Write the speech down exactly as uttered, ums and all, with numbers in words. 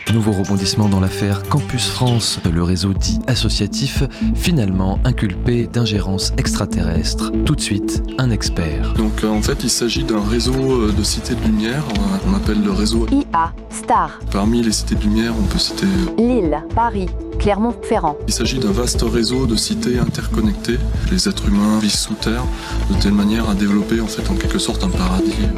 Nouveau rebondissement dans l'affaire Campus France, le réseau dit associatif, finalement inculpé d'ingérence extraterrestre. Tout de suite, un expert. Donc euh, en fait, il s'agit d'un réseau de cités de lumière, on appelle le réseau I A, Star. Parmi les cités de lumière, on peut citer Lille, Paris, Clermont-Ferrand. Il s'agit d'un vaste réseau de cités interconnectées. Les êtres humains vivent sous terre de telle manière à développer en fait en quelque sorte un paradis